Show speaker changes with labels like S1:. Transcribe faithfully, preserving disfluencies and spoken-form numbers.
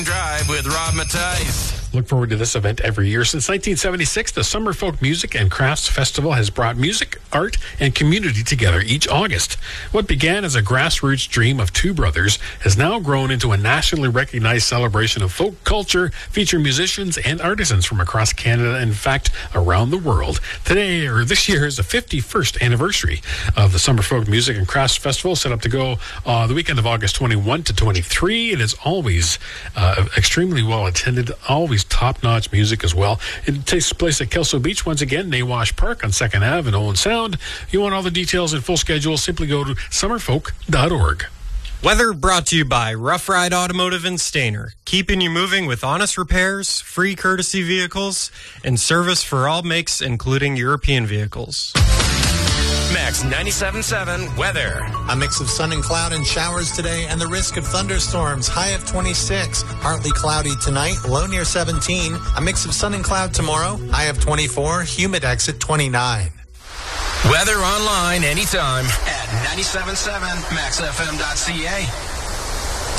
S1: Drive with Rob Matthijs.
S2: Look forward to this event every year. Since nineteen seventy-six, the Summer Folk Music and Crafts Festival has brought music, art, and community together each August. What began as a grassroots dream of two brothers has now grown into a nationally recognized celebration of folk culture, featuring musicians and artisans from across Canada, and in fact, around the world. Today, or this year, is the fifty-first anniversary of the Summer Folk Music and Crafts Festival, set up to go uh, the weekend of August twenty-first to twenty-third. It is always uh, extremely well attended, always top-notch music as well. It takes place at Kelso Beach once again, Nawash Park on second Avenue and Owen Sound. If you want all the details and full schedule, simply go to summerfolk dot org.
S3: Weather brought to you by Rough Ride Automotive and Stainer, keeping you moving with honest repairs, free courtesy vehicles, and service for all makes, including European vehicles.
S1: Max ninety-seven point seven weather.
S4: A mix of sun and cloud and showers today, and the risk of thunderstorms. High of twenty-six. Partly cloudy tonight, low near seventeen. A mix of sun and cloud tomorrow. High of twenty-four. Humid exit twenty-nine.
S1: Weather online anytime at ninety-seven point seven max f m dot c a.